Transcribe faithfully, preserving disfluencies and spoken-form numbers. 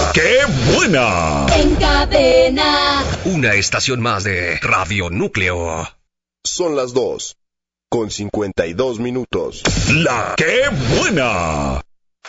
La que buena. En cadena. Una estación más de Radio Núcleo. Son las dos, con cincuenta y dos minutos. La que buena.